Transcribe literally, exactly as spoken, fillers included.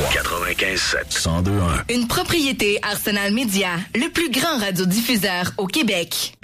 quatre-vingt-quinze sept, cent deux un. Une propriété Arsenal Média, le plus grand radiodiffuseur au Québec.